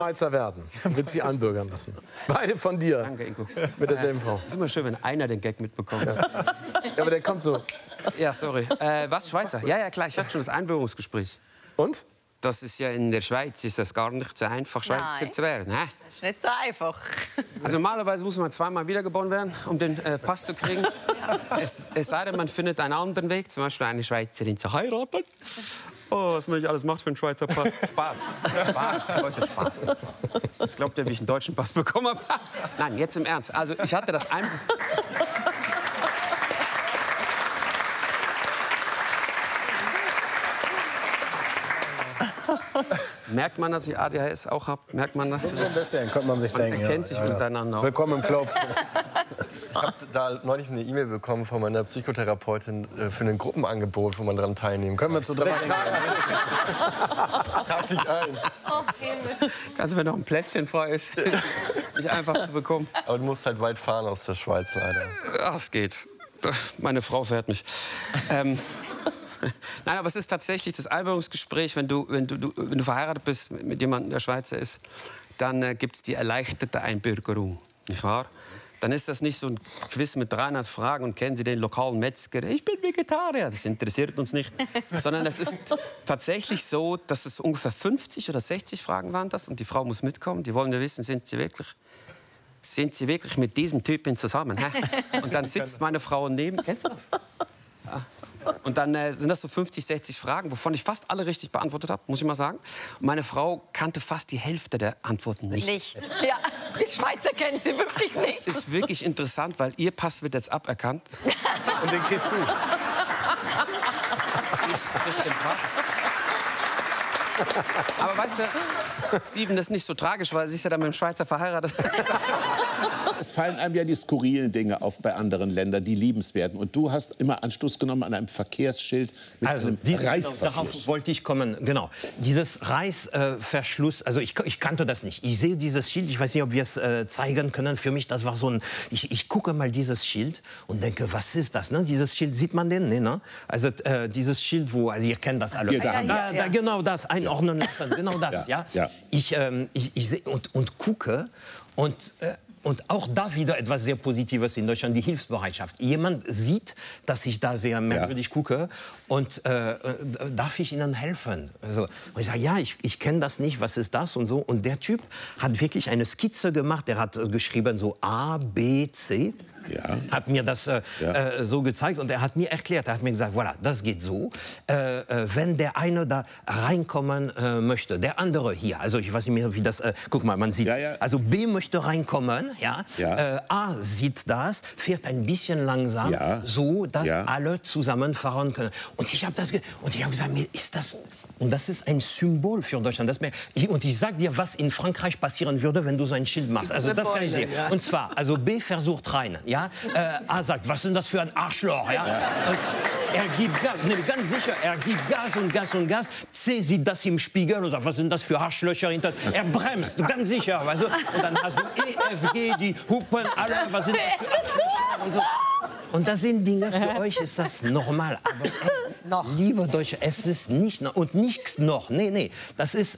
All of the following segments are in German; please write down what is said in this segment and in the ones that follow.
Schweizer werden, wird sie einbürgern lassen. Beide von dir. Danke, Ingo. Mit derselben Frau. Ist immer schön, wenn einer den Gag mitbekommt. Ja, aber der kommt so. Ja, sorry. Was, Schweizer? Ja, ja, klar, ich hatte schon das Einbürgerungsgespräch. Und? Das ist ja in der Schweiz ist das gar nicht so einfach, Schweizer zu werden. Hä? Das ist nicht so einfach. Also normalerweise muss man zweimal wiedergeboren werden, um den Pass zu kriegen. Es sei denn, man findet einen anderen Weg, zum Beispiel eine Schweizerin zu heiraten. Oh, was man nicht alles macht für einen Schweizer Pass. Spaß. Spaß. Heute Spaß. Jetzt glaubt ihr, wie ich einen deutschen Pass bekommen habe? Nein, jetzt im Ernst. Also ich hatte das Merkt man, dass ich ADHS auch habe? Merkt man das? So ein bisschen, könnte man sich denken. Man kennt sich untereinander auch. Willkommen im Club. Ich habe da neulich eine E-Mail bekommen von meiner Psychotherapeutin für ein Gruppenangebot, wo man daran teilnehmen kann. Können wir zu dritt Trag dich ein. Also wenn noch ein Plätzchen frei ist, mich einfach zu bekommen. Aber du musst halt weit fahren aus der Schweiz, leider. Ach, es geht. Meine Frau fährt mich. Nein, aber es ist tatsächlich das Einbürgerungsgespräch, wenn du verheiratet bist mit jemandem, der Schweizer ist, dann gibt es die erleichterte Einbürgerung, nicht wahr? Dann ist das nicht so ein Quiz mit 300 Fragen und kennen Sie den lokalen Metzger? Ich bin Vegetarier, das interessiert uns nicht. Sondern es ist tatsächlich so, dass es ungefähr 50 oder 60 Fragen waren das und die Frau muss mitkommen. Die wollen ja wissen, sind Sie wirklich mit diesem Typen zusammen? Hä? Und dann sitzt meine Frau neben. Kennst du das? Ja. Und dann sind das so 50, 60 Fragen, wovon ich fast alle richtig beantwortet habe, muss ich mal sagen. Und meine Frau kannte fast die Hälfte der Antworten nicht. Ja, die Schweizer kennen sie wirklich nicht. Das ist wirklich interessant, weil ihr Pass wird jetzt aberkannt. Und den kriegst du. Ich krieg den Pass. Aber weißt du, Steven, das ist nicht so tragisch, weil sie ist ja dann mit dem Schweizer verheiratet. Es fallen einem ja die skurrilen Dinge auf bei anderen Ländern, die liebenswerten. Und du hast immer Anschluss genommen an einem Verkehrsschild mit einem Reißverschluss. Darauf wollte ich kommen, genau. Dieses Reißverschluss, also ich kannte das nicht. Ich sehe dieses Schild, ich weiß nicht, ob wir es zeigen können. Für mich, das war so ein... Ich gucke mal dieses Schild und denke, was ist das? Ne? Dieses Schild, sieht man den? Nee, ne? Also dieses Schild, wo, also ihr kennt das alle. Da, genau das, einordnen lassen, genau das, ja. Ich sehe und gucke und auch da wieder etwas sehr Positives in Deutschland, die Hilfsbereitschaft. Jemand sieht, dass ich da sehr merkwürdig gucke und darf ich Ihnen helfen? Also, und ich sage, ja, ich kenne das nicht, was ist das und so. Und der Typ hat wirklich eine Skizze gemacht, der hat geschrieben so A, B, C. Ja. Hat mir das so gezeigt und er hat mir erklärt, er hat mir gesagt, voilà, das geht so, wenn der eine da reinkommen möchte, der andere hier, also ich weiß nicht mehr, wie das, guck mal, man sieht, also B möchte reinkommen, A sieht das, fährt ein bisschen langsam, so, dass alle zusammen fahren können. Und ich habe gesagt, mir ist das... Und das ist ein Symbol für Deutschland. Und ich sage dir, was in Frankreich passieren würde, wenn du so ein Schild machst. Also das kann ich dir. Und zwar, also B versucht rein, ja. A sagt, was ist denn das für ein Arschloch, ja. Er gibt Gas, ganz sicher, er gibt Gas und Gas und Gas. C sieht das im Spiegel und sagt, was sind das für Arschlöcher hinter. Er bremst, ganz sicher, weißt du. Und dann hast du E, F, G, die hupen alle, was sind das für Arschlöcher und so. Und das sind Dinge, für euch ist das normal. Aber liebe Deutsche, es ist nicht und nichts noch. Nee, das ist,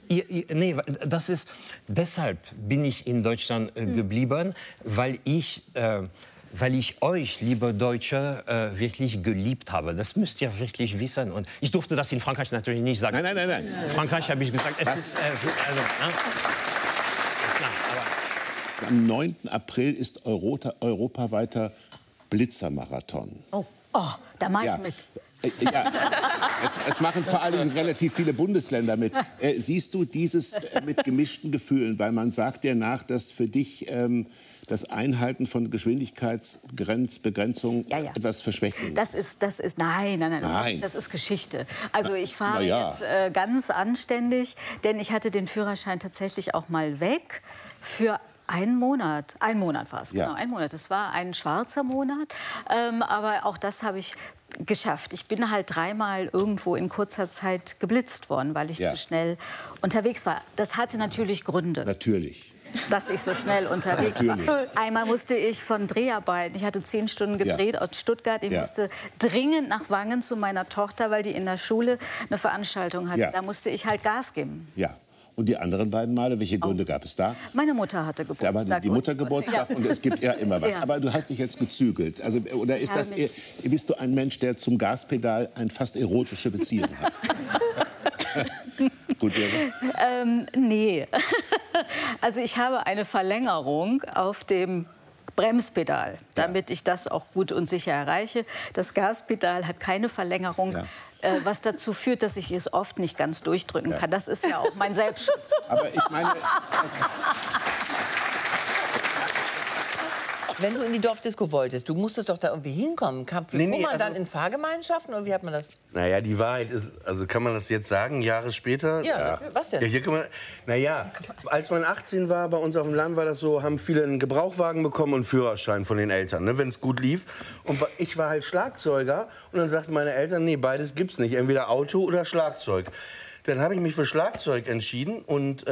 deshalb bin ich in Deutschland geblieben, weil ich euch, liebe Deutsche, wirklich geliebt habe. Das müsst ihr wirklich wissen. Und ich durfte das in Frankreich natürlich nicht sagen. Nein. In Frankreich habe ich gesagt, es ist... Am 9. April ist europaweiter Blitzermarathon. Oh, da mache ich mit. Ja, es machen vor allem relativ viele Bundesländer mit. Siehst du dieses mit gemischten Gefühlen? Weil man sagt ja nach, dass für dich das Einhalten von Geschwindigkeitsbegrenzung etwas verschwächen ist. Das ist nein, das ist Geschichte. Also ich fahre jetzt ganz anständig, denn ich hatte den Führerschein tatsächlich auch mal weg für einen Monat. Ein Monat war es, genau, ein Monat. Das war ein schwarzer Monat, aber auch das habe ich geschafft. Ich bin halt 3-mal irgendwo in kurzer Zeit geblitzt worden, weil ich zu schnell unterwegs war. Das hatte natürlich Gründe. Natürlich. Dass ich so schnell unterwegs war. Einmal musste ich von Dreharbeiten, ich hatte 10 Stunden gedreht aus Stuttgart, ich musste dringend nach Wangen zu meiner Tochter, weil die in der Schule eine Veranstaltung hatte. Da musste ich halt Gas geben. Ja. Und die anderen beiden Male, welche Gründe gab es da? Meine Mutter hatte Geburtstag. Da war die Mutter Geburtstag und es gibt ja immer was. Aber du hast dich jetzt gezügelt. Also, oder ist das, bist du ein Mensch, der zum Gaspedal eine fast erotische Beziehung hat? Gut, nee. Also ich habe eine Verlängerung auf dem Bremspedal, damit ich das auch gut und sicher erreiche. Das Gaspedal hat keine Verlängerung. Was dazu führt, dass ich es oft nicht ganz durchdrücken kann. Das ist ja auch mein Selbstschutz. Aber ich meine... Wenn du in die Dorfdisco wolltest, du musstest doch da irgendwie hinkommen. Fuhr man dann in Fahrgemeinschaften oder wie hat man das? Naja, die Wahrheit ist, also kann man das jetzt sagen, Jahre später? Ja, was denn? Ja, hier kann man, naja, als man 18 war, bei uns auf dem Land war das so, haben viele einen Gebrauchwagen bekommen und einen Führerschein von den Eltern, ne, wenn es gut lief. Und ich war halt Schlagzeuger und dann sagten meine Eltern, nee, beides gibt's nicht, entweder Auto oder Schlagzeug. Dann habe ich mich für Schlagzeug entschieden und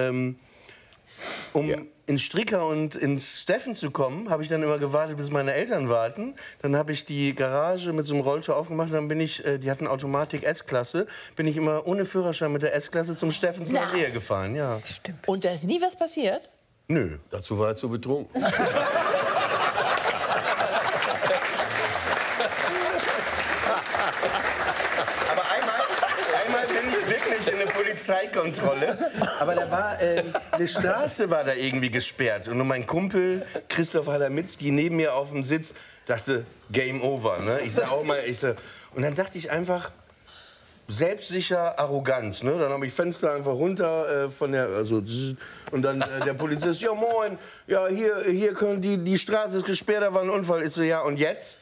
ins Stricker und ins Steffen zu kommen, habe ich dann immer gewartet, bis meine Eltern warten. Dann habe ich die Garage mit so einem Rolltor aufgemacht und dann bin ich, die hatten Automatik S-Klasse, bin ich immer ohne Führerschein mit der S-Klasse zum Steffens in der Nähe gefahren. Ja. Stimmt. Und da ist nie was passiert? Nö. Dazu war er zu betrunken. In eine Polizeikontrolle, aber da war eine Straße war da irgendwie gesperrt und nur mein Kumpel Christoph Halamitzki neben mir auf dem Sitz dachte Game Over, ne? Ich sag auch mal, und dann dachte ich einfach selbstsicher, arrogant, ne? Dann habe ich Fenster einfach runter von der, und dann der Polizist, ja moin, ja hier können die Straße ist gesperrt, da war ein Unfall, ist so ja und jetzt?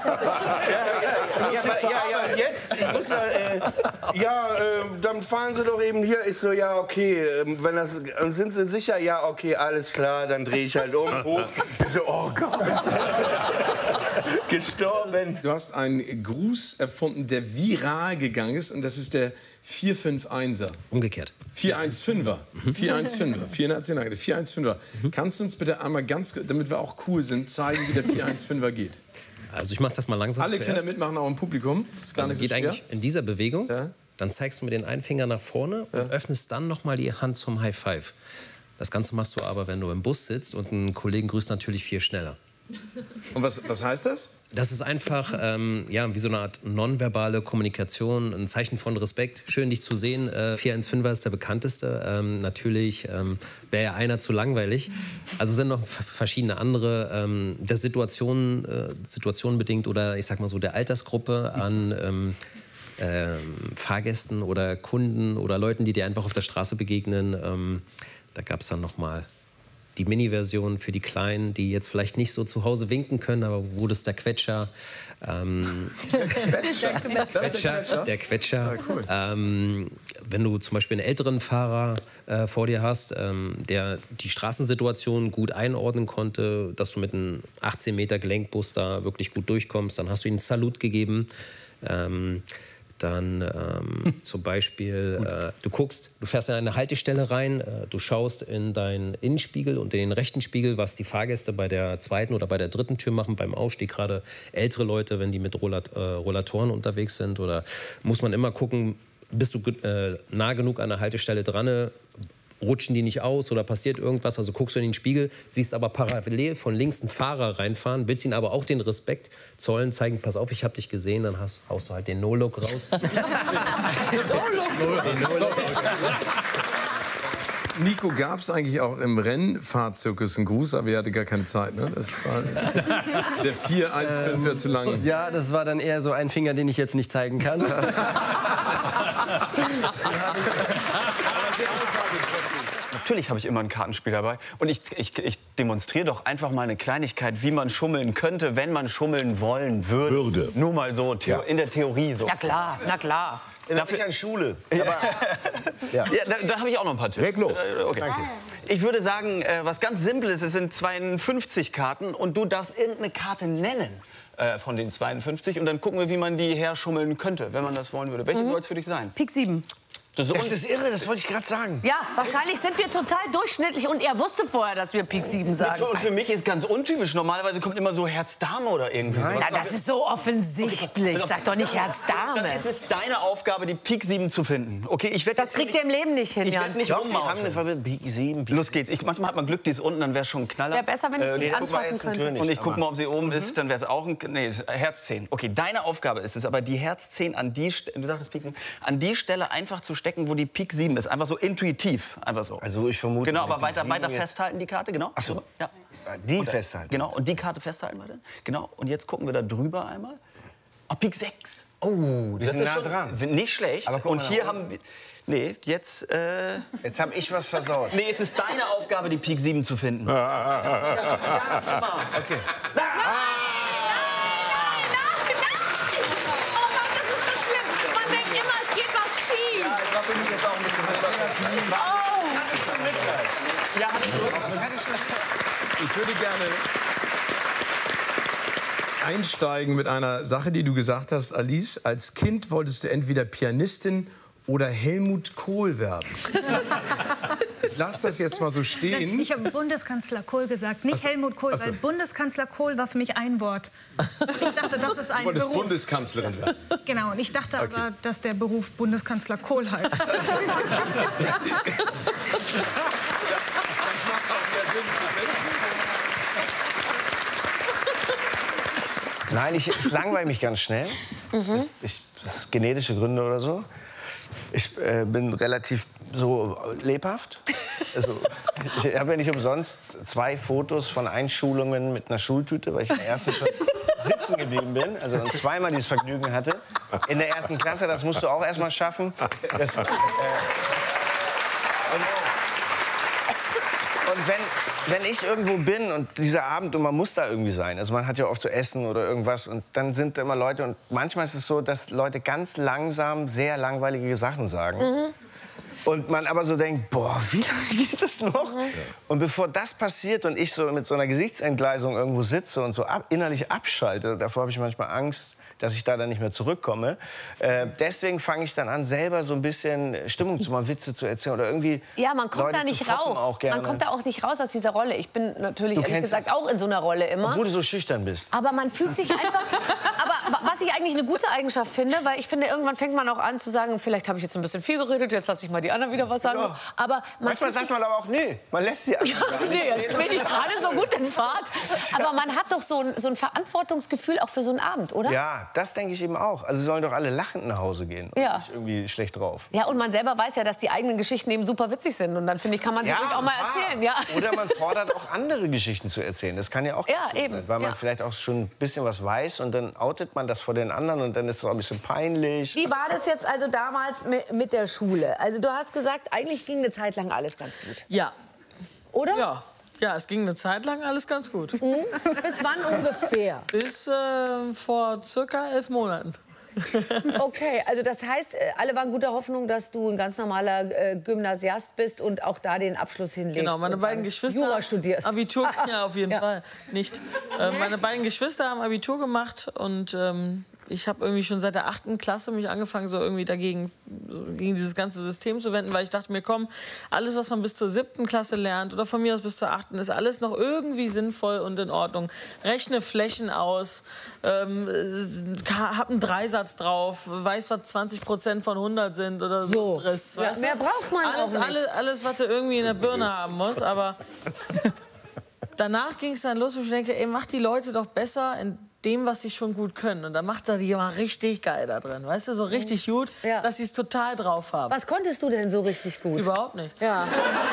Ja, und jetzt? Ich muss dann fahren Sie doch eben hier. Ich so, ja, okay. Wenn das, und sind Sie sicher? Ja, okay, alles klar. Dann drehe ich halt um, hoch. Ich so, oh Gott. Gestorben. Du hast einen Gruß erfunden, der viral gegangen ist. Und das ist der 451er. Umgekehrt. 415er. 415er. 415er. Kannst du uns bitte einmal ganz, damit wir auch cool sind, zeigen, wie der 415er geht? Also ich mache das mal langsam Alle Kinder mitmachen, auch im Publikum. Das ist gar nicht so geht schwer. eigentlich in dieser Bewegung. Ja. Dann zeigst du mit den einen Finger nach vorne und öffnest dann noch mal die Hand zum High Five. Das Ganze machst du aber, wenn du im Bus sitzt und einen Kollegen grüßt, natürlich viel schneller. Und was heißt das? Das ist einfach wie so eine Art nonverbale Kommunikation, ein Zeichen von Respekt. Schön, dich zu sehen. 415er ist der bekannteste. Natürlich wäre ja einer zu langweilig. Also sind noch verschiedene andere, der Situation bedingt oder ich sag mal so der Altersgruppe an Fahrgästen oder Kunden oder Leuten, die dir einfach auf der Straße begegnen. Da gab es dann noch mal die Mini-Version für die Kleinen, die jetzt vielleicht nicht so zu Hause winken können, aber wo das der Quetscher. Der Quetscher. Ja, cool. Wenn du zum Beispiel einen älteren Fahrer vor dir hast, der die Straßensituation gut einordnen konnte, dass du mit einem 18 Meter Gelenkbus da wirklich gut durchkommst, dann hast du ihm einen Salut gegeben. Dann zum Beispiel, du fährst in eine Haltestelle rein, du schaust in deinen Innenspiegel und in den rechten Spiegel, was die Fahrgäste bei der zweiten oder bei der dritten Tür machen, beim Ausstieg, gerade ältere Leute, wenn die mit Rollatoren unterwegs sind. Oder muss man immer gucken, bist du nah genug an der Haltestelle dran, rutschen die nicht aus oder passiert irgendwas, also guckst du in den Spiegel, siehst aber parallel von links einen Fahrer reinfahren, willst ihn aber auch den Respekt zollen, zeigen, pass auf, ich hab dich gesehen, dann haust du halt den No-Look raus. Nico, gab es eigentlich auch im Rennfahrzirkus einen Gruß, aber ihr hatte gar keine Zeit, ne? Das war der 415 wäre zu lang. Ja, das war dann eher so ein Finger, den ich jetzt nicht zeigen kann. Natürlich habe ich immer ein Kartenspiel dabei. Und ich demonstriere doch einfach mal eine Kleinigkeit, wie man schummeln könnte, wenn man schummeln wollen würde. Nur mal so in der Theorie so. Na klar, na klar. Dafür an Schule. Da habe ich auch noch ein paar Tipps. Leg los. Okay. Danke. Ich würde sagen, was ganz Simples, es sind 52 Karten und du darfst irgendeine Karte nennen von den 52 und dann gucken wir, wie man die herschummeln könnte, wenn man das wollen würde. Welche soll es für dich sein? Pik 7. Das ist irre, das wollte ich gerade sagen. Ja, wahrscheinlich sind wir total durchschnittlich und er wusste vorher, dass wir Pik 7 sagen. Und für mich ist ganz untypisch. Normalerweise kommt immer so Herz-Dame oder irgendwie sowas. Na, das ist so offensichtlich. Sag doch nicht Herz-Dame. Dann ist es deine Aufgabe, die Pik 7 zu finden. Okay, das kriegt ihr im Leben nicht hin, Ich Jan. werde nicht rummauschen. Pik 7. Los geht's. Manchmal hat man Glück, die ist unten, dann wäre es schon ein Knaller. Wäre besser, wenn ich die anfassen könnte. Und ich gucke mal, ob sie oben ist, dann wäre es auch ein Herz 10. Okay, deine Aufgabe ist es, aber die Herz 10 an die Stelle, du sagtest Pik 7, an die Stelle einfach zu stecken, wo die Pik 7 ist. Einfach so intuitiv. Einfach so. Also ich vermute... Genau, aber weiter festhalten die Karte, genau. Ach so. Ja. Die festhalten. Genau, und die Karte festhalten weiter. Genau, und jetzt gucken wir da drüber einmal. Oh, Pik 6. Oh, das ist nah dran. Nicht schlecht. Aber und hier haben wir... Nee, jetzt... Jetzt habe ich was versaut. Nee, es ist deine Aufgabe, die Pik 7 zu finden. Okay. Ich würde gerne einsteigen mit einer Sache, die du gesagt hast, Alice. Als Kind wolltest du entweder Pianistin oder Helmut Kohl werden. Ich lass das jetzt mal so stehen. Ich habe Bundeskanzler Kohl gesagt, nicht Helmut Kohl, weil Bundeskanzler Kohl war für mich ein Wort. Ich dachte, das ist ein Beruf. Du wolltest Beruf. Bundeskanzlerin werden. Genau, und ich dachte aber, dass der Beruf Bundeskanzler Kohl heißt. Das macht auch mehr Sinn. Nein, ich langweile mich ganz schnell. Das ist genetische Gründe oder so. Ich bin relativ so lebhaft. Also, ich habe ja nicht umsonst 2 Fotos von Einschulungen mit einer Schultüte, weil ich in der ersten schon sitzen geblieben bin. Also und zweimal dieses Vergnügen hatte. In der 1. Klasse, das musst du auch erst mal schaffen. Das, und wenn ich irgendwo bin und dieser Abend und man muss da irgendwie sein, also man hat ja oft zu essen oder irgendwas und dann sind da immer Leute und manchmal ist es so, dass Leute ganz langsam sehr langweilige Sachen sagen. Und man aber so denkt, boah, wie lange geht das noch? Und bevor das passiert und ich so mit so einer Gesichtsentgleisung irgendwo sitze und so innerlich abschalte, davor habe ich manchmal Angst, dass ich da dann nicht mehr zurückkomme. Deswegen fange ich dann an, selber so ein bisschen Stimmung zu machen, Witze zu erzählen oder irgendwie. Ja, man kommt Leute da nicht zu foppen raus. auch gerne. Man kommt da auch nicht raus aus dieser Rolle. Ich bin natürlich ehrlich gesagt das auch in so einer Rolle immer. Obwohl du so schüchtern bist. Aber man fühlt sich einfach. Aber was ich eigentlich eine gute Eigenschaft finde, weil ich finde, irgendwann fängt man auch an zu sagen, vielleicht habe ich jetzt ein bisschen viel geredet, jetzt lasse ich mal die anderen wieder was sagen. Ja. Aber manchmal sagt man aber auch, nee, man lässt sie einfach gar nicht. Nee, jetzt bin ich gerade so gut in Fahrt. Aber man hat doch so ein Verantwortungsgefühl auch für so einen Abend, oder? Ja, das denke ich eben auch. Also sie sollen doch alle lachend nach Hause gehen und nicht irgendwie schlecht drauf. Ja, und man selber weiß ja, dass die eigenen Geschichten eben super witzig sind. Und dann, finde ich, kann man sie ruhig auch mal erzählen. Ja. Oder man fordert auch andere Geschichten zu erzählen. Das kann ja auch eben. sein, weil man vielleicht auch schon ein bisschen was weiß und dann outet man das vor den anderen und dann ist es auch ein bisschen peinlich. Wie war das jetzt also damals mit der Schule? Also du hast gesagt, eigentlich ging eine Zeit lang alles ganz gut. Ja. Oder? Ja. Ja, es ging eine Zeit lang alles ganz gut. Bis wann ungefähr? Bis vor circa 11 Monaten. Okay, also das heißt, alle waren guter Hoffnung, dass du ein ganz normaler Gymnasiast bist und auch da den Abschluss hinlegst. Genau, meine beiden Geschwister Jura studierst. Abitur, ja, auf jeden Fall. Nicht. Meine beiden Geschwister haben Abitur gemacht und ich habe irgendwie schon seit der 8. Klasse mich angefangen, so irgendwie gegen dieses ganze System zu wenden, weil ich dachte mir, komm, alles, was man bis zur 7. Klasse lernt oder von mir aus bis zur 8. ist alles noch irgendwie sinnvoll und in Ordnung. Rechne Flächen aus, hab einen Dreisatz drauf, weiß, was 20% von 100 sind oder so. Driss, ja, mehr braucht man auch nicht. Alles, was du irgendwie in der Birne haben musst, aber danach ging es dann los, wo ich denke, ey, mach die Leute doch besser in dem, was sie schon gut können. Und dann macht er die mal richtig geil da drin. Weißt du, so richtig gut, dass sie es total drauf haben. Was konntest du denn so richtig gut? Überhaupt nichts. Ja.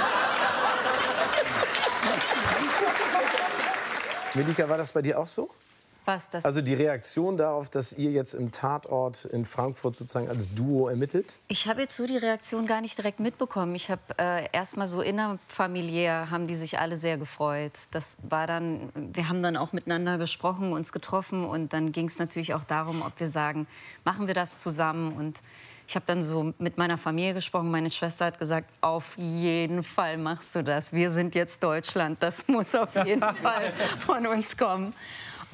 Melika, war das bei dir auch so? Was, das? Also die Reaktion darauf, dass ihr jetzt im Tatort in Frankfurt sozusagen als Duo ermittelt? Ich habe jetzt so die Reaktion gar nicht direkt mitbekommen. Ich habe erst mal so innerfamiliär haben die sich alle sehr gefreut. Das war dann, wir haben dann auch miteinander gesprochen, uns getroffen und dann ging es natürlich auch darum, ob wir sagen, machen wir das zusammen und ich habe dann so mit meiner Familie gesprochen. Meine Schwester hat gesagt, auf jeden Fall machst du das. Wir sind jetzt Deutschland. Das muss auf jeden Fall von uns kommen.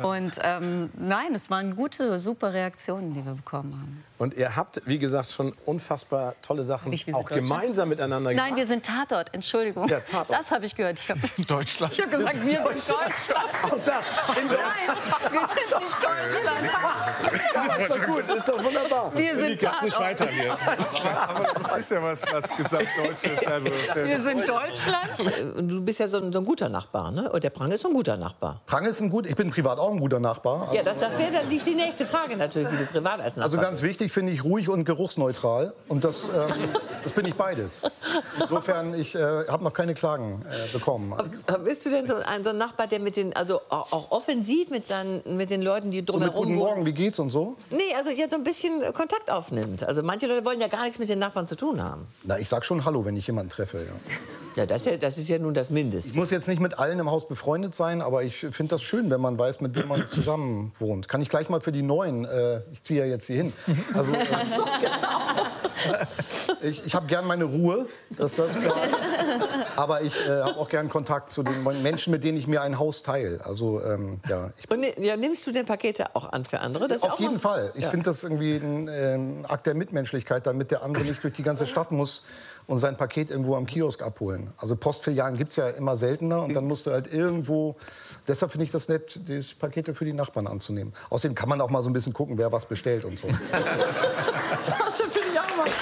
Und nein, es waren gute, super Reaktionen, die wir bekommen haben. Und ihr habt, wie gesagt, schon unfassbar tolle Sachen auch gemeinsam miteinander gemacht. Nein, wir sind Tatort, Entschuldigung. Ja, Tatort. Das habe ich gehört. Wir sind in Deutschland. Ich habe gesagt, wir sind Deutschland. Auch das. Nein, wir sind nicht Deutschland. Das ist doch gut, das ist doch wunderbar. Wir sind Tatort. Nicht weiter hier. Aber das ist ja was Gesamtdeutsches. Also, wir sind Deutschland. Du bist ja so ein guter Nachbar, ne? Und der Prang ist so ein guter Nachbar. Prang ist ich bin privat auch ein guter Nachbar. Ja, das wäre dann die nächste Frage natürlich, wie du privat als Nachbar Also ganz wichtig finde ich ruhig und geruchsneutral. Und das bin ich beides. Insofern, ich habe noch keine Klagen bekommen. Bist du denn so ein Nachbar, der also auch offensiv mit den Leuten, die drumherum so mit Guten Morgen, wie geht's und so? Nee, also ja, so ein bisschen Kontakt aufnimmt. Also manche Leute wollen ja gar nichts mit den Nachbarn zu tun haben. Na, ich sag schon Hallo, wenn ich jemanden treffe. Ja. Ja, das ist ja nun das Mindeste. Ich muss jetzt nicht mit allen im Haus befreundet sein, aber ich finde das schön, wenn man weiß, mit wem man zusammen wohnt. Kann ich gleich mal für die Neuen, ich ziehe ja jetzt hier hin. Also, so, genau. Ich habe gern meine Ruhe, das ist klar. Aber ich habe auch gern Kontakt zu den Menschen, mit denen ich mir ein Haus teile. Also, ja. Und nimmst du denn Pakete auch an für andere? Das auf jeden Fall. Ich finde das irgendwie ein Akt der Mitmenschlichkeit, damit der andere nicht durch die ganze Stadt muss und sein Paket irgendwo am Kiosk abholen. Also Postfilialen gibt es ja immer seltener und dann musst du halt irgendwo... Deshalb finde ich das nett, die Pakete für die Nachbarn anzunehmen. Außerdem kann man auch mal so ein bisschen gucken, wer was bestellt und so. Das finde ich auch mal.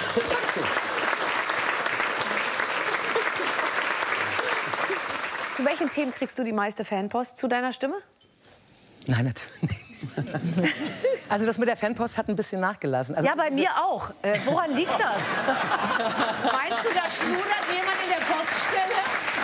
Zu welchen Themen kriegst du die meiste Fanpost? Zu deiner Stimme? Nein, natürlich nicht. Also das mit der Fanpost hat ein bisschen nachgelassen. Also ja, bei mir auch. Woran liegt das? Meinst du, da schludert jemand in der Poststelle?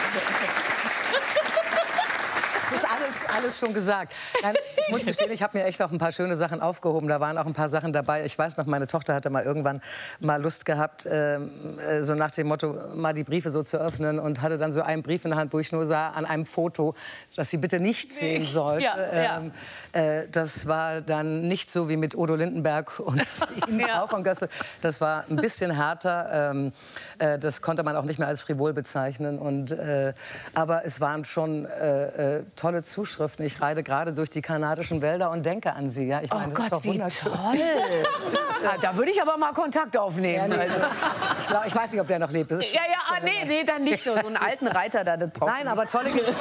Das ist alles schon gesagt. Nein, ich muss gestehen, ich habe mir echt auch ein paar schöne Sachen aufgehoben. Da waren auch ein paar Sachen dabei. Ich weiß noch, meine Tochter hatte mal irgendwann mal Lust gehabt, so nach dem Motto, mal die Briefe so zu öffnen und hatte dann so einen Brief in der Hand, wo ich nur sah, an einem Foto, das sie bitte nicht sehen sollte. Ja, das war dann nicht so wie mit Udo Lindenberg und Frau von Gössel. Das war ein bisschen härter. Das konnte man auch nicht mehr als frivol bezeichnen. Und, aber es waren schon tolle Zuschriften. Ich reite gerade durch die kanadischen Wälder und denke an Sie. Ja, ich meine, das ist doch wunderschön. Toll. Da würde ich aber mal Kontakt aufnehmen. Ja, nee. Ich weiß nicht, ob der noch lebt. Das ist nee, dann nicht nur so einen alten Reiter da. Das brauchst Nein, aber tolle Geschichte.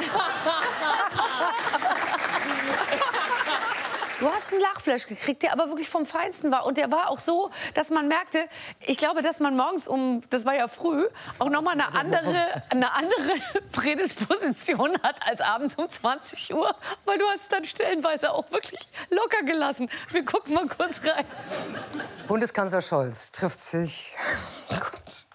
Du hast einen Lachflash gekriegt, der aber wirklich vom Feinsten war. Und der war auch so, dass man merkte, ich glaube, dass man morgens das war ja früh, auch noch mal eine andere Prädisposition hat als abends um 20 Uhr. Weil du hast es dann stellenweise auch wirklich locker gelassen. Wir gucken mal kurz rein. Bundeskanzler Scholz trifft sich... Oh Gott.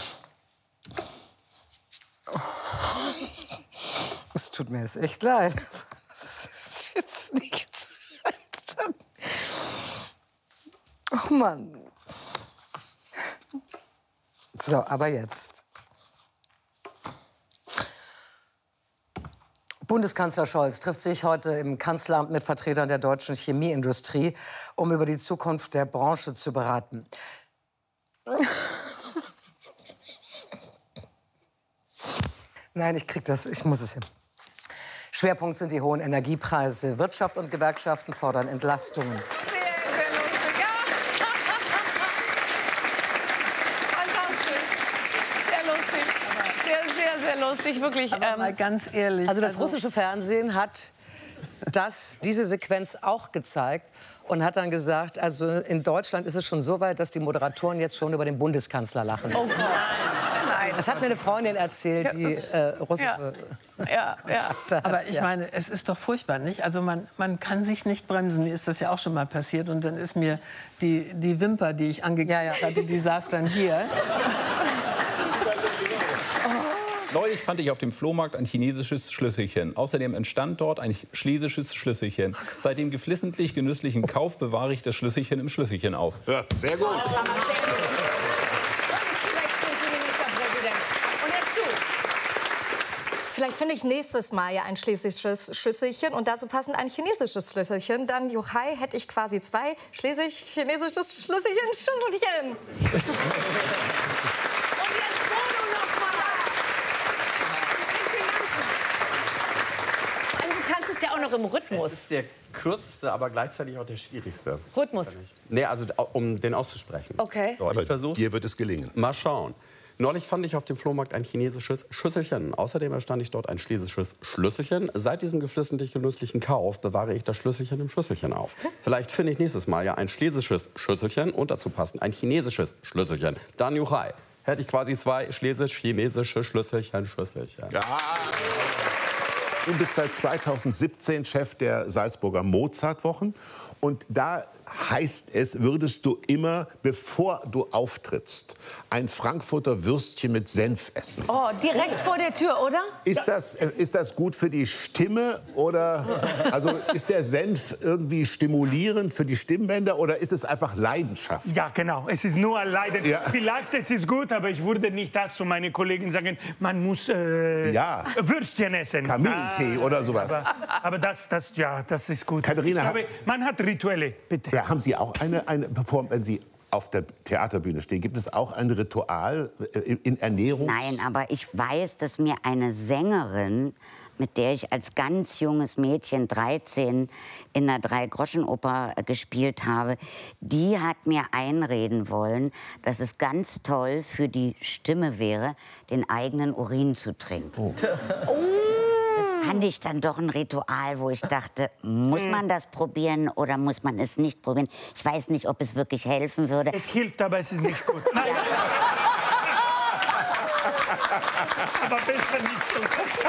Es tut mir jetzt echt leid. Das ist jetzt nichts. Oh Mann. So, aber jetzt. Bundeskanzler Scholz trifft sich heute im Kanzleramt mit Vertretern der deutschen Chemieindustrie, um über die Zukunft der Branche zu beraten. Nein, ich krieg das, ich muss es hin. Schwerpunkt sind die hohen Energiepreise. Wirtschaft und Gewerkschaften fordern Entlastungen. Sehr, sehr lustig. Ja. Fantastisch. Sehr lustig. Sehr, sehr lustig, wirklich. Aber mal ganz ehrlich. Also das russische Fernsehen hat diese Sequenz auch gezeigt und hat dann gesagt, also in Deutschland ist es schon so weit, dass die Moderatoren jetzt schon über den Bundeskanzler lachen. Oh Gott. Nein. Das hat mir eine Freundin erzählt, die russische... Ja. Aber ich meine, es ist doch furchtbar, nicht? Also man kann sich nicht bremsen. Mir ist das ja auch schon mal passiert. Und dann ist mir die Wimper, die ich angekriegt hatte, die saß dann hier. Neulich fand ich auf dem Flohmarkt ein chinesisches Schlüsselchen. Außerdem entstand dort ein schlesisches Schlüsselchen. Seit dem geflissentlich genüsslichen Kauf bewahre ich das Schlüsselchen im Schlüsselchen auf. Ja, sehr gut. Vielleicht finde ich nächstes Mal ja ein schlesisches Schlüsselchen und dazu passend ein chinesisches Schlüsselchen. Dann, Juchai, hätte ich quasi 2 schlesisch-chinesisches Schlüsselchen. ja auch noch im Rhythmus. Das ist der kürzeste, aber gleichzeitig auch der schwierigste. Rhythmus. Nee, also um den auszusprechen. Okay. So, ich versuch's. Dir wird es gelingen. Mal schauen. Neulich fand ich auf dem Flohmarkt ein chinesisches Schüsselchen. Außerdem erstand ich dort ein schlesisches Schlüsselchen. Seit diesem geflissentlich genüsslichen Kauf bewahre ich das Schlüsselchen im Schlüsselchen auf. Vielleicht finde ich nächstes Mal ja ein schlesisches Schlüsselchen und dazu passend ein chinesisches Schlüsselchen. Dan Yuhai. Hätte ich quasi 2 schlesisch-chinesische Schlüsselchen. Ja. Du bist seit 2017 Chef der Salzburger Mozartwochen. Und da heißt es, würdest du immer, bevor du auftrittst, ein Frankfurter Würstchen mit Senf essen. Oh, direkt vor der Tür, oder? Ist das gut für die Stimme? Oder also ist der Senf irgendwie stimulierend für die Stimmbänder? Oder ist es einfach Leidenschaft? Ja, genau. Es ist nur Leidenschaft. Ja. Vielleicht ist es gut, aber ich würde nicht das zu meinen Kollegen sagen, man muss Würstchen essen. Kamillentee oder sowas. Aber das ist gut. Katharina, ich glaube, man hat Rituelle, bitte. Ja, haben Sie auch wenn Sie auf der Theaterbühne stehen, gibt es auch ein Ritual in Ernährung? Nein, aber ich weiß, dass mir eine Sängerin, mit der ich als ganz junges Mädchen 13 in einer Drei-Groschen-Oper gespielt habe, die hat mir einreden wollen, dass es ganz toll für die Stimme wäre, den eigenen Urin zu trinken. Das fand ich dann doch ein Ritual, wo ich dachte, muss man das probieren oder muss man es nicht probieren? Ich weiß nicht, ob es wirklich helfen würde. Es hilft, aber es ist nicht gut. Nein. Aber besser nicht so.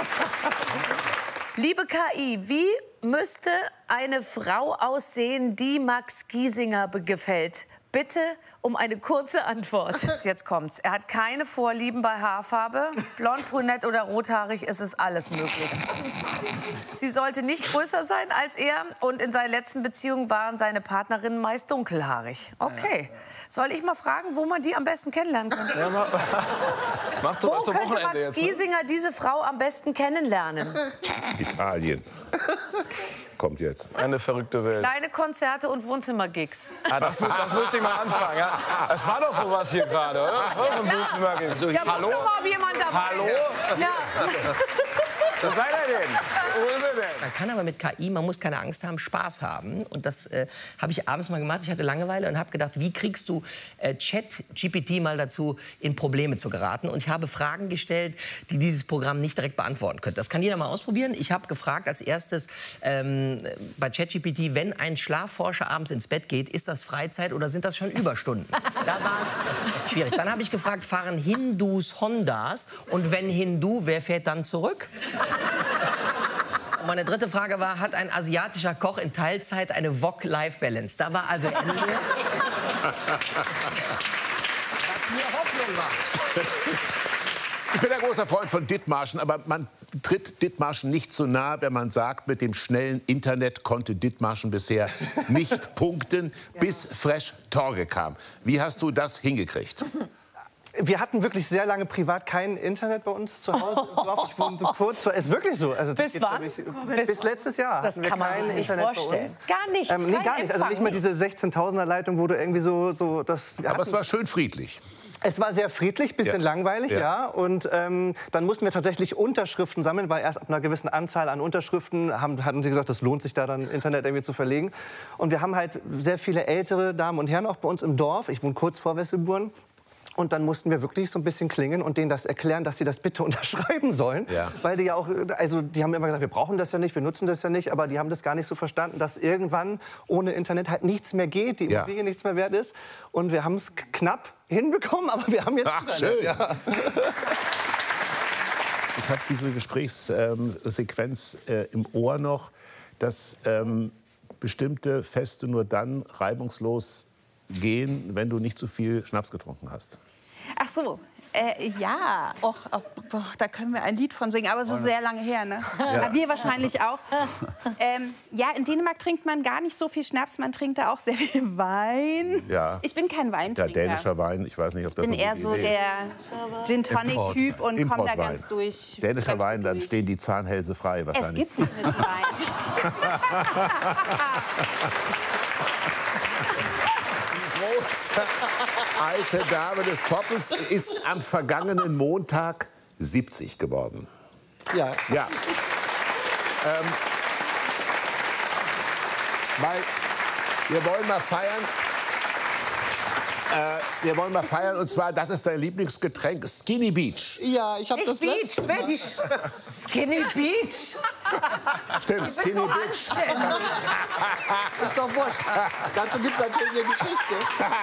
Liebe KI, wie müsste eine Frau aussehen, die Max Giesinger gefällt? Bitte um eine kurze Antwort. Jetzt kommt's. Er hat keine Vorlieben bei Haarfarbe. Blond, brünett oder rothaarig ist es alles möglich. Sie sollte nicht größer sein als er. Und in seiner letzten Beziehung waren seine Partnerinnen meist dunkelhaarig. Okay. Soll ich mal fragen, wo man die am besten kennenlernen könnte? Ja, mach doch Wo könnte Max jetzt, Giesinger diese Frau am besten kennenlernen? Italien. Kommt jetzt. Eine verrückte Welt. Kleine Konzerte und Wohnzimmergigs. Das müsste ich mal anfangen. Ja. Es war doch sowas hier gerade, oder? Das war doch ein Wohnzimmergig. Ja, Hallo? guck mal, ob jemand dabei Hallo? ist. Ja. Wo seid ihr denn? Wo ist er denn? Man kann aber mit KI, man muss keine Angst haben, Spaß haben. Und das habe ich abends mal gemacht. Ich hatte Langeweile und habe gedacht, wie kriegst du Chat-GPT mal dazu, in Probleme zu geraten? Und ich habe Fragen gestellt, die dieses Programm nicht direkt beantworten könnte. Das kann jeder mal ausprobieren. Ich habe gefragt als erstes bei ChatGPT, wenn ein Schlafforscher abends ins Bett geht, ist das Freizeit oder sind das schon Überstunden? Da war es schwierig. Dann habe ich gefragt, fahren Hindus Hondas? Und wenn Hindu, wer fährt dann zurück? Und meine dritte Frage war, hat ein asiatischer Koch in Teilzeit eine Wok-Life-Balance? Da war also Ende. Was mir Hoffnung war. Ich bin ein großer Freund von Dithmarschen, aber man tritt Dithmarschen nicht so nah, wenn man sagt, mit dem schnellen Internet konnte Dithmarschen bisher nicht punkten, bis Fresh Torge kam. Wie hast du das hingekriegt? Wir hatten wirklich sehr lange privat kein Internet bei uns zu Hause im Dorf. Ich wohne so kurz vor. Es ist wirklich so. Also das bis wann? Bis letztes Jahr das hatten wir kann man kein sich nicht Internet vorstellen. bei uns. Gar nicht. Nee, gar nicht. Also nicht mal diese 16.000er Leitung, wo du irgendwie so das. Aber es war schön friedlich. Es war sehr friedlich, bisschen langweilig, ja. Und dann mussten wir tatsächlich Unterschriften sammeln, weil erst ab einer gewissen Anzahl an Unterschriften hatten sie gesagt, das lohnt sich da dann Internet irgendwie zu verlegen. Und wir haben halt sehr viele ältere Damen und Herren auch bei uns im Dorf. Ich wohne kurz vor Wesselburn. Und dann mussten wir wirklich so ein bisschen klingeln und denen das erklären, dass sie das bitte unterschreiben sollen. Ja. Weil die ja auch, also die haben immer gesagt, wir brauchen das ja nicht, wir nutzen das ja nicht. Aber die haben das gar nicht so verstanden, dass irgendwann ohne Internet halt nichts mehr geht, die Immobilie nichts mehr wert ist. Und wir haben es knapp hinbekommen, aber wir haben jetzt Internet. Schön. Ja. Ich habe diese Gesprächssequenz im Ohr noch, dass bestimmte Feste nur dann reibungslos gehen, wenn du nicht zu viel Schnaps getrunken hast. Ach so, ja, da können wir ein Lied von singen, aber es ist sehr lange her, ne? Ja. Wir wahrscheinlich auch. Ja, in Dänemark trinkt man gar nicht so viel Schnaps, man trinkt da auch sehr viel Wein. Ja. Ich bin kein Weintrinker. Ja, dänischer Wein, ich weiß nicht, ob das Ich bin eher so der Gin-Tonic-Typ und komme da ganz durch. Dänischer Wein, dann stehen die Zahnhälse frei wahrscheinlich. Es gibt dänischen Wein. Alte Dame des Poppens ist am vergangenen Montag 70 geworden. Ja. Ja. weil wir wollen mal feiern. Wir wollen mal feiern, und zwar, das ist dein Lieblingsgetränk, Skinny Beach. Ja, ich habe das Beach, Bitch. Skinny Beach. Stimmt, Skinny so Beach. Ist doch wurscht. Dazu gibt es natürlich eine Geschichte.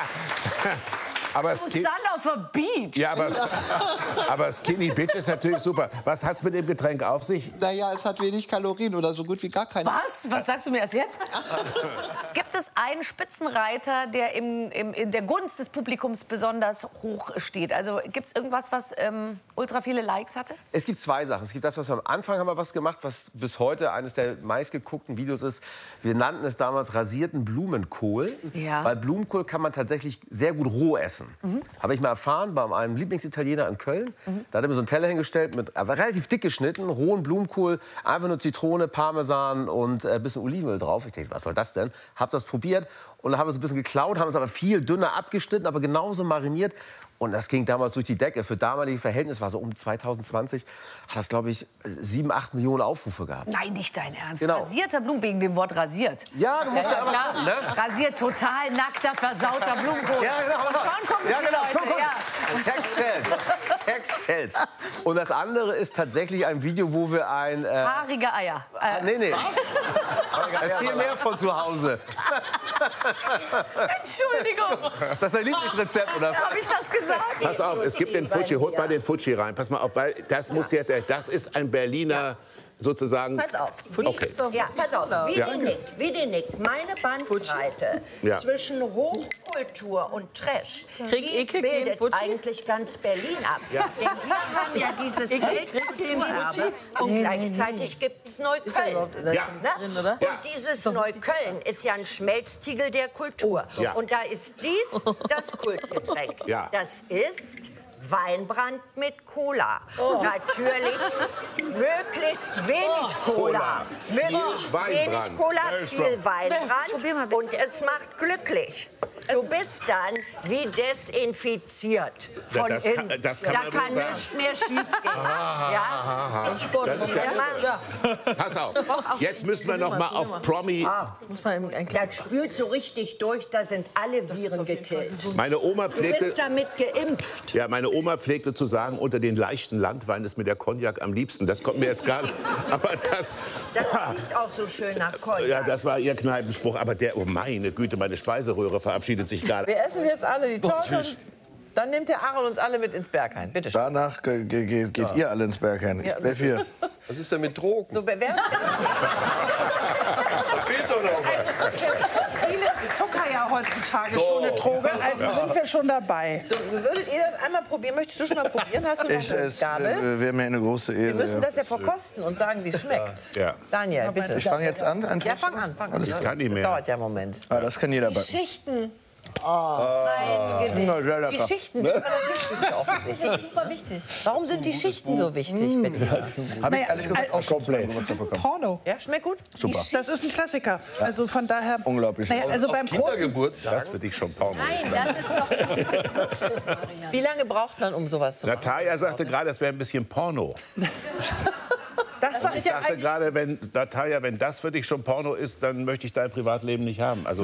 Aber Sun auf a Beach. Ja, aber Skinny Bitch ist natürlich super. Was hat's mit dem Getränk auf sich? Naja, es hat wenig Kalorien oder so gut wie gar keine. Was? Was sagst du mir erst jetzt? Gibt es einen Spitzenreiter, der in der Gunst des Publikums besonders hoch steht? Also gibt es irgendwas, was ultra viele Likes hatte? Es gibt zwei Sachen. Es gibt das, was wir am Anfang haben wir was gemacht, was bis heute eines der meistgeguckten Videos ist. Wir nannten es damals rasierten Blumenkohl. Ja. Weil Blumenkohl kann man tatsächlich sehr gut roh essen. Habe ich mal erfahren bei einem Lieblingsitaliener in Köln. Da hat er mir so einen Teller hingestellt, mit relativ dick geschnitten, rohen Blumenkohl, einfach nur Zitrone, Parmesan und ein bisschen Olivenöl drauf. Ich dachte, was soll das denn? Habe das probiert und dann haben wir es ein bisschen geklaut, haben es aber viel dünner abgeschnitten, aber genauso mariniert. Und das ging damals durch die Decke. Für damalige Verhältnisse war so um 2020, hat das, glaube ich, 7, 8 Millionen Aufrufe gehabt. Nein, nicht dein Ernst. Genau. Rasierter Blumen, wegen dem Wort rasiert. Ja, du musst ja aber klar. schon, ne? Rasiert, total nackter, versauter Blumenkohl. Ja, genau. Und schon kommen Ja, die genau. Leute. Komm. Ja. Sex sells. Sex sells. Und das andere ist tatsächlich ein Video, wo wir ein... Haarige Eier. Nee. Erzähl mehr von zu Hause. Entschuldigung. Ist das dein Lieblingsrezept, oder? Habe ich das gesagt? Pass auf, es gibt den Fuji. Holt mal den Fuji rein. Pass mal auf, weil das musst du jetzt... Das ist ein Berliner... sozusagen. Pass auf. Okay. Ja, pass auf. Ja. Wie die Nick. Meine Bandbreite zwischen Hochkultur und Trash, die bildet eigentlich ganz Berlin ab. Ja. Denn wir haben ja dieses Weltkulturerbe und gleichzeitig gibt es Neukölln. Ja. Ne? Und dieses Neukölln ist ja ein Schmelztiegel der Kultur. Ja. Und da ist dies das Kultgetränk. Ja. Das ist Weinbrand mit Cola. Natürlich möglichst wenig Cola. Möglichst wenig Cola, viel Weinbrand. Und es macht glücklich. Du bist dann wie desinfiziert von innen. Da kann nichts mehr schief gehen. Pass auf, jetzt müssen wir noch mal auf Promi. Das spült so richtig durch, da sind alle Viren gekillt. Meine Oma pflegte, du bist damit geimpft. ja, meine Oma pflegte zu sagen, unter den leichten Landwein ist mir der Cognac am liebsten. Das kommt mir jetzt gar nicht. Aber das riecht auch so schön nach Cognac. Ja, das war ihr Kneipenspruch. Aber der, oh meine Güte, meine Speiseröhre verabschiedet sich gerade. Wir essen jetzt alle die Torte. Dann nimmt der Aaron uns alle mit ins Berghain. Bitte schön. Danach geht ihr alle ins Berghain. Ich bleib hier. Was ist denn mit Drogen? So, wer da fehlt doch noch was. Viele Zucker ja heutzutage schon eine Droge, also sind wir schon dabei. So, würdet ihr das einmal probieren? Möchtest du schon mal probieren? Hast du noch eine Gabel? Wäre mir eine große Ehre. Wir müssen das ja verkosten und sagen, wie es schmeckt. Ja. Daniel, bitte. Ich fange jetzt an? Ja, fang an. Ich kann nicht mehr. Das dauert ja einen Moment. Ah, das kann jeder backen. Geschichten. Na, sehr lecker. Die Schichten sind immer das Wichtigste offensichtlich. Das ist super wichtig. Warum sind die Schichten so wichtig, bitte? Habe ich ehrlich gesagt auch komplett. Porno. Ja, schmeckt gut? Super. Das ist ein Klassiker. Also von daher. Unglaublich. Naja, also beim Kindergeburtstag. Das ist für dich schon Porno. Nein, das ist doch. Wie lange braucht man, um sowas zu machen? Natalia sagte gerade, das wäre ein bisschen Porno. Das sag Ich dachte gerade, Natalia, wenn das für dich schon Porno ist, dann möchte ich dein Privatleben nicht haben. Also.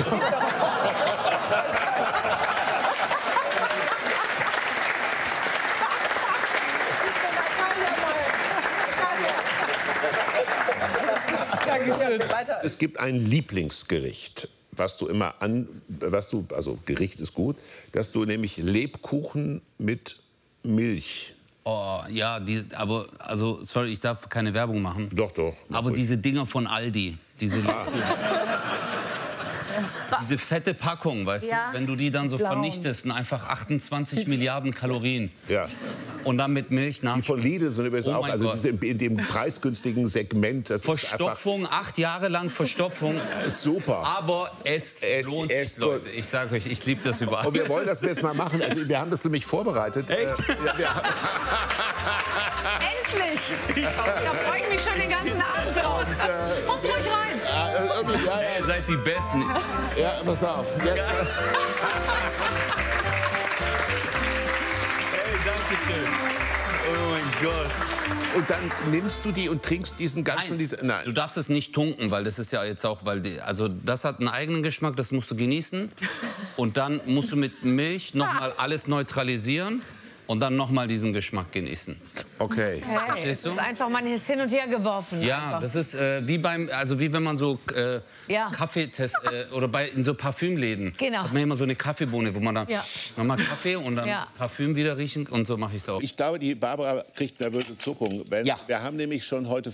Es gibt ein Lieblingsgericht, also Gericht ist gut, dass du nämlich Lebkuchen mit Milch. Oh, ja, aber, also, sorry, ich darf keine Werbung machen. Doch, doch. Aber diese Dinger von Aldi, diese diese fette Packung, weißt Ja. du, wenn du die dann so Blauen. vernichtest, und einfach 28 Milliarden Kalorien. Ja. Und dann mit Milch nach. Die von Lidl sind übrigens auch, mein also Gott. diese in dem preisgünstigen Segment. Das Verstopfung, 8 Jahre lang Verstopfung. Ist super. Aber es lohnt sich, Leute. Ich sage euch, ich liebe das überall. Und wir wollen das jetzt mal machen. Also, wir haben das nämlich vorbereitet. Echt? Endlich! Da freue ich mich schon den ganzen Abend drauf. Muss ruhig rein. Ihr seid die Besten. Ja, pass auf. Jetzt, Hey, danke schön. Oh mein Gott. Und dann nimmst du die und trinkst diesen ganzen... Nein. Du darfst es nicht tunken, weil das ist ja jetzt auch... Also das hat einen eigenen Geschmack, das musst du genießen. Und dann musst du mit Milch nochmal alles neutralisieren. Und dann nochmal diesen Geschmack genießen. Okay. Hey, das ist einfach, man ist hin und her geworfen. Ja, einfach. das ist wie wenn man so Kaffeetest oder in so Parfümläden. Genau. Hat man immer so eine Kaffeebohne, wo man dann nochmal Kaffee und dann Parfüm wieder riechen und so mache ich es auch. Ich glaube, die Barbara kriegt nervöse Zuckung. Wir haben nämlich schon heute